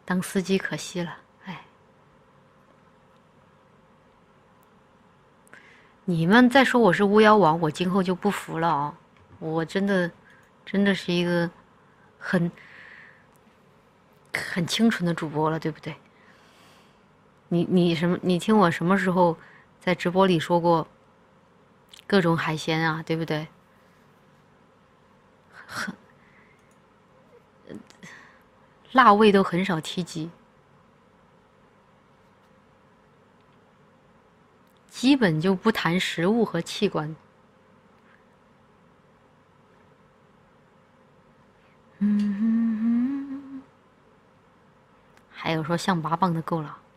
当司机可惜了，哎。你们再说我是巫妖王，我今后就不服了啊！我真的是一个很清纯的主播了，对不对？你听我什么时候在直播里说过各种海鲜啊，对不对？辣味都很少提及，基本就不谈食物和器官。还有说象拔蚌的够了。